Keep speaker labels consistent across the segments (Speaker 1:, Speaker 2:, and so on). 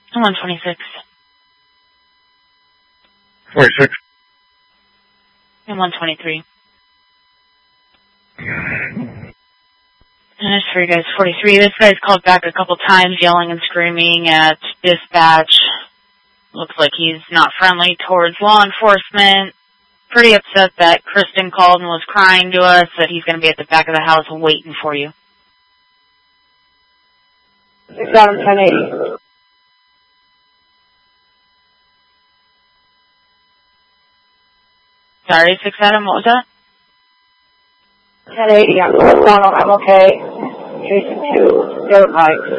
Speaker 1: 126.
Speaker 2: 46.
Speaker 1: And 123. And as for you guys, 43, this guy's called back a couple times, yelling and screaming at dispatch. Looks like he's not friendly towards law enforcement. Pretty upset that Kristen called and was crying to us that he's going to be at the back of the house waiting for you.
Speaker 3: Got him 1080.
Speaker 1: Sorry, 6 Adam, what was that?
Speaker 3: 1080, I'm okay. Chasing 2 dirt bikes.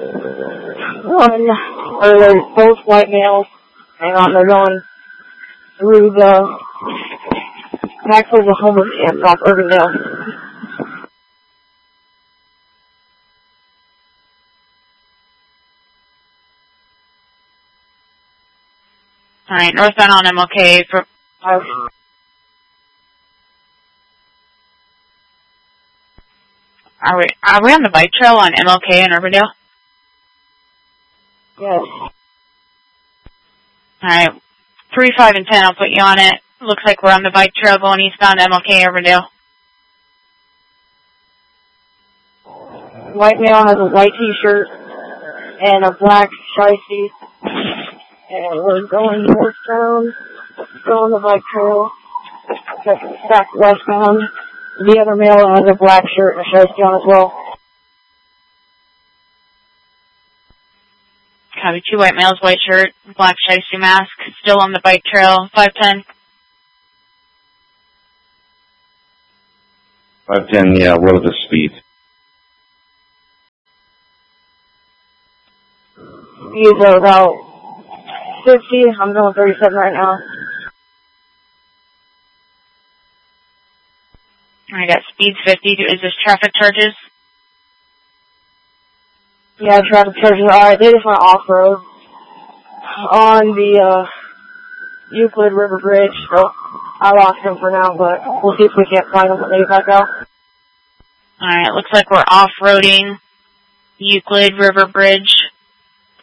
Speaker 3: They're both white males. Hang on, they're going through the back of Oklahoma and off Urbandale.
Speaker 1: Alright, northbound on MLK for... Are we on the bike trail on MLK in Urbandale?
Speaker 3: Yes.
Speaker 1: Alright, 3, 5, and 10, I'll put you on it. Looks like we're on the bike trail going eastbound MLK Urbandale.
Speaker 3: White male has a white t-shirt and a black shiesty. And we're going northbound, going the bike trail, back westbound. The other male has a black shirt and a shiesty on as well.
Speaker 1: Copy, 2 white males, white shirt, black shiesty mask, still on the bike trail, 510.
Speaker 2: 510, yeah, what are the speeds?
Speaker 3: Speeds are about 50, I'm going 37 right now.
Speaker 1: I got speeds 50, is this traffic charges?
Speaker 3: Yeah, traffic charges. Alright, they just went off-road on the Euclid River Bridge, so I lost them for now, but we'll see if we can't find them when they get back out.
Speaker 1: Alright, looks like we're off-roading Euclid River Bridge.